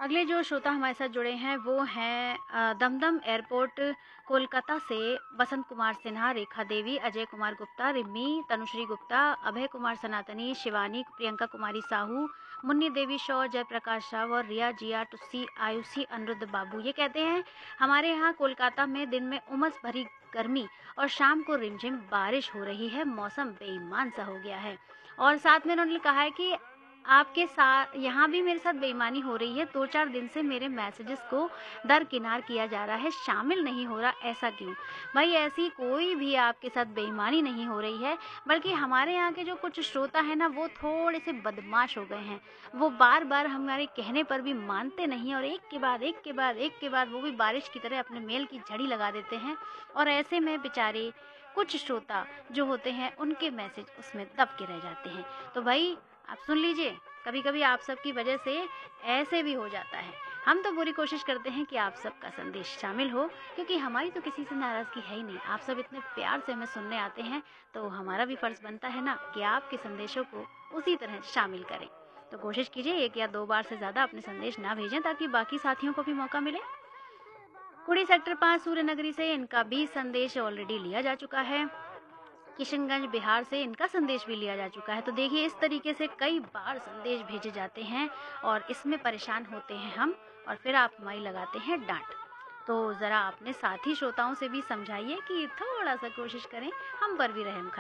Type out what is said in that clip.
अगले जो श्रोता हमारे साथ जुड़े हैं वो हैं दमदम एयरपोर्ट कोलकाता से बसंत कुमार सिन्हा, रेखा देवी, अजय कुमार गुप्ता, रिम्मी, तनुश्री गुप्ता, अभय कुमार सनातनी, शिवानी, प्रियंका कुमारी साहू, मुन्नी देवी शॉ, जयप्रकाश राव और रिया जिया टुस्सी आयुषी अनिरुद्ध बाबू। ये कहते हैं हमारे यहाँ कोलकाता में दिन में उमस भरी गर्मी और शाम को रिमझिम बारिश हो रही है, मौसम बेईमान सा हो गया है। और साथ में उन्होंने कहा है कि आपके साथ यहाँ भी मेरे साथ बेईमानी हो रही है, 2-4 दिन से मेरे मैसेजेस को दरकिनार किया जा रहा है, शामिल नहीं हो रहा, ऐसा क्यों? भाई ऐसी कोई भी आपके साथ बेईमानी नहीं हो रही है, बल्कि हमारे यहाँ के जो कुछ श्रोता हैं ना वो थोड़े से बदमाश हो गए हैं। वो बार बार हमारे कहने पर भी मानते नहीं और एक के बाद एक के बाद एक के बाद वो भी बारिश की तरह अपने मेल की झड़ी लगा देते हैं। और ऐसे में बेचारे कुछ श्रोता जो होते हैं उनके मैसेज उसमें दब के रह जाते हैं। तो भाई आप सुन लीजिए, कभी कभी आप सबकी वजह से ऐसे भी हो जाता है। हम तो पूरी कोशिश करते हैं कि आप सबका संदेश शामिल हो, क्योंकि हमारी तो किसी से नाराज़गी है ही नहीं। आप सब इतने प्यार से हमें सुनने आते हैं, तो हमारा भी फ़र्ज़ बनता है ना कि आपके संदेशों को उसी तरह शामिल करें। तो कोशिश कीजिए 1 या 2 बार से ज़्यादा अपने संदेश ना भेजें, ताकि बाकी साथियों को भी मौका मिले। कुड़ी सेक्टर 5 सूर्य नगरी से इनका भी संदेश ऑलरेडी लिया जा चुका है। किशनगंज बिहार से इनका संदेश भी लिया जा चुका है। तो देखिए इस तरीके से कई बार संदेश भेजे जाते हैं और इसमें परेशान होते हैं हम, और फिर आप हमारी लगाते हैं डांट। तो ज़रा अपने साथी श्रोताओं से भी समझाइए कि थोड़ा सा कोशिश करें, हम पर भी रहम खाएं।